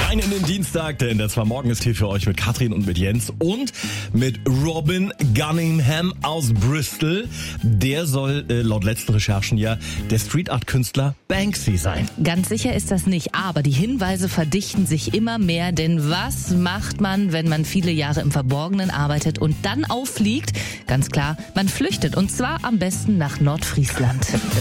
Rein in den Dienstag, denn der 2 Morgen ist hier für euch mit Katrin und mit Jens und mit Robin Gunningham aus Bristol. Der soll laut letzten Recherchen ja der Street Art Künstler Banksy sein. Ganz sicher ist das nicht, aber die Hinweise verdichten sich immer mehr, denn was macht man, wenn man viele Jahre im Verborgenen arbeitet und dann auffliegt? Ganz klar, man flüchtet und zwar am besten nach Nordfriesland.